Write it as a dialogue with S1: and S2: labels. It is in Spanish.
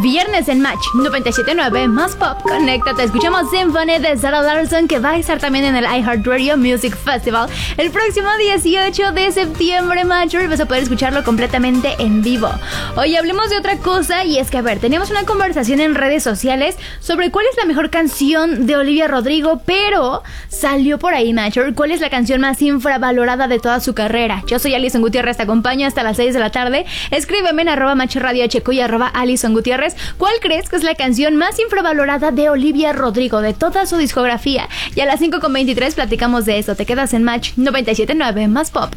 S1: Viernes en Match 97.9 más pop. Conéctate, escuchamos Symphony de Sarah Larsson, que va a estar también en el iHeartRadio Music Festival el próximo 18 de septiembre. Match, vas a poder escucharlo completamente en vivo. Hoy hablemos de otra cosa, y es que, a ver, teníamos una conversación en redes sociales sobre cuál es la mejor canción de Olivia Rodrigo, pero salió por ahí, Match, cuál es la canción más infravalorada de toda su carrera. Yo soy Alison Gutiérrez, te acompaño hasta las 6 de la tarde. Escríbeme en @MatchRadioHQ y @Alison Gutiérrez. ¿Cuál crees que es la canción más infravalorada de Olivia Rodrigo, de toda su discografía? Y a las 5:23 platicamos de eso. Te quedas en Match 97.9 más pop.